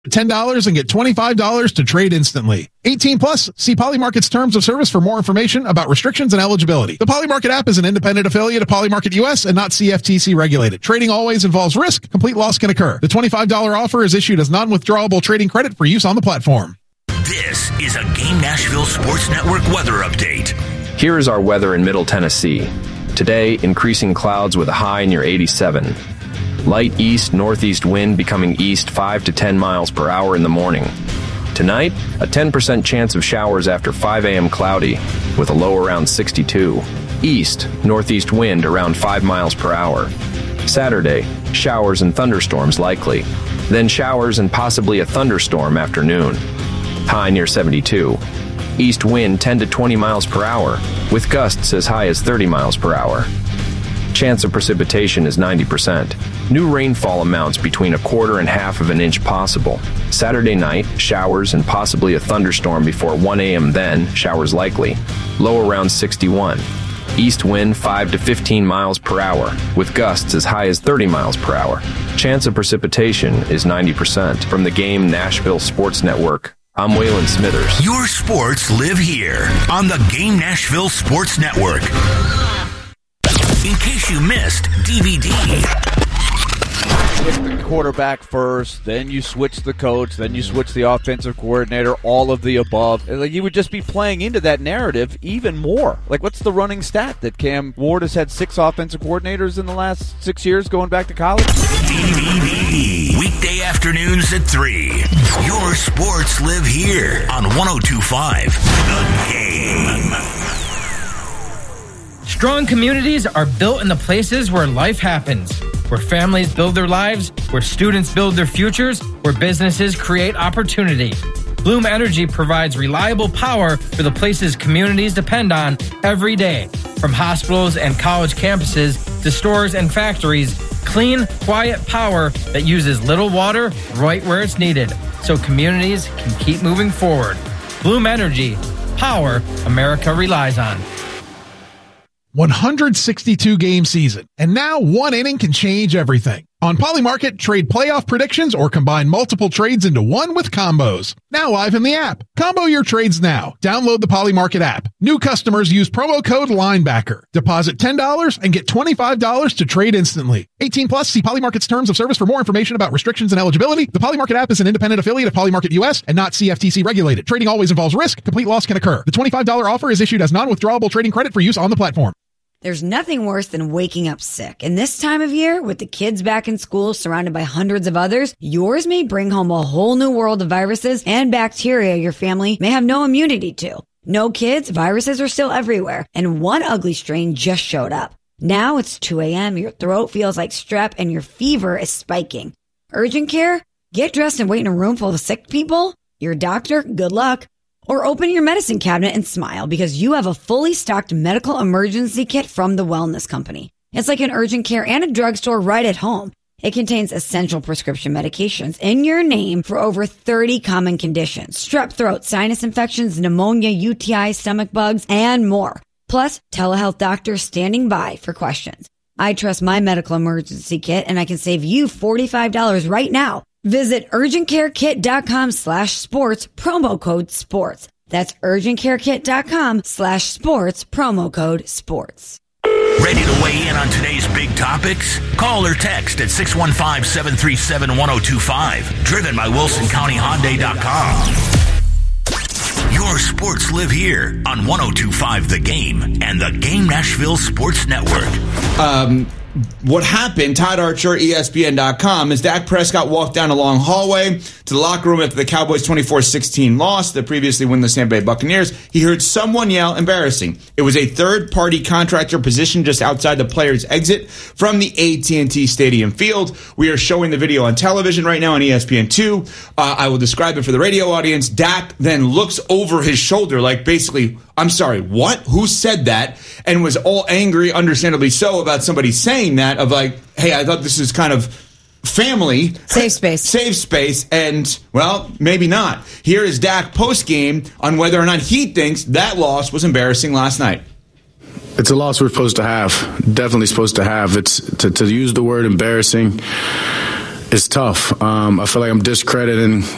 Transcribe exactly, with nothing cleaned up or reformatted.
ten dollars and get twenty-five dollars to trade instantly. eighteen plus, see Polymarket's terms of service for more information about restrictions and eligibility. The Polymarket app is an independent affiliate of Polymarket U S and not C F T C regulated. Trading always involves risk. Complete loss can occur. The twenty-five dollars offer is issued as non-withdrawable trading credit for use on the platform. This is a Game Nashville Sports Network weather update. Here is our weather in Middle Tennessee. Today, increasing clouds with a high near eighty-seven. Light east-northeast wind becoming east five to ten miles per hour in the morning. Tonight, a ten percent chance of showers after five a.m. cloudy, with a low around sixty-two. East-northeast wind around five miles per hour. Saturday, showers and thunderstorms likely. Then showers and possibly a thunderstorm after noon. High near seventy-two. East wind ten to twenty miles per hour, with gusts as high as thirty miles per hour. Chance of precipitation is ninety percent. New rainfall amounts between a quarter and half of an inch possible. Saturday night, showers and possibly a thunderstorm before one a.m. then, showers likely. Low around sixty-one. East wind five to fifteen miles per hour, with gusts as high as thirty miles per hour. Chance of precipitation is ninety percent. From the Game Nashville Sports Network, I'm Waylon Smithers. Your sports live here on the Game Nashville Sports Network. In case you missed D V D. With the quarterback first, then you switch the coach, then you switch the offensive coordinator, all of the above. Like, you would just be playing into that narrative even more. Like, what's the running stat that Cam Ward has had six offensive coordinators in the last six years going back to college? D V D. Weekday afternoons at three. Your sports live here on one oh two point five The Game. Strong communities are built in the places where life happens, where families build their lives, where students build their futures, where businesses create opportunity. Bloom Energy provides reliable power for the places communities depend on every day. From hospitals and college campuses to stores and factories, clean, quiet power that uses little water right where it's needed, so communities can keep moving forward. Bloom Energy, power America relies on. one hundred sixty-two game season, and now one inning can change everything. On Polymarket, trade playoff predictions or combine multiple trades into one with combos. Now live in the app. Combo your trades now. Download the Polymarket app. New customers use promo code LINEBACKER. Deposit ten dollars and get twenty-five dollars to trade instantly. eighteen plus, see Polymarket's terms of service for more information about restrictions and eligibility. The Polymarket app is an independent affiliate of Polymarket U S and not C F T C regulated. Trading always involves risk. Complete loss can occur. The twenty-five dollars offer is issued as non-withdrawable trading credit for use on the platform. There's nothing worse than waking up sick. And this time of year, with the kids back in school surrounded by hundreds of others, yours may bring home a whole new world of viruses and bacteria your family may have no immunity to. No kids, viruses are still everywhere. And one ugly strain just showed up. Now it's two a.m., your throat feels like strep, and your fever is spiking. Urgent care? Get dressed and wait in a room full of sick people? Your doctor? Good luck. Or open your medicine cabinet and smile because you have a fully stocked medical emergency kit from the Wellness Company. It's like an urgent care and a drugstore right at home. It contains essential prescription medications in your name for over thirty common conditions. Strep throat, sinus infections, pneumonia, U T I, stomach bugs, and more. Plus, telehealth doctors standing by for questions. I trust my medical emergency kit and I can save you forty-five dollars right now. Visit urgentcarekit.com slash sports, promo code sports. That's urgentcarekit.com slash sports, promo code sports. Ready to weigh in on today's big topics? Call or text at six one five, seven three seven, one oh two five. Driven by Wilson County Hyundai dot com. Your sports live here on one oh two point five The Game and the Game Nashville Sports Network. Um... What happened, Todd Archer, E S P N dot com, is Dak Prescott walked down a long hallway to the locker room after the Cowboys' twenty-four sixteen loss that previously won the Tampa Bay Buccaneers. He heard someone yell, embarrassing. It was a third-party contractor positioned just outside the player's exit from the A T and T Stadium field. We are showing the video on television right now on E S P N two. Uh, I will describe it for the radio audience. Dak then looks over his shoulder like basically, I'm sorry, what? Who said that? And was all angry, understandably so, about somebody saying that, of like, hey, I thought this was kind of family. Safe space. Safe space. And, well, maybe not. Here is Dak post-game on whether or not he thinks that loss was embarrassing last night. It's a loss we're supposed to have. Definitely supposed to have. It's to, to use the word embarrassing is tough. Um, I feel like I'm discrediting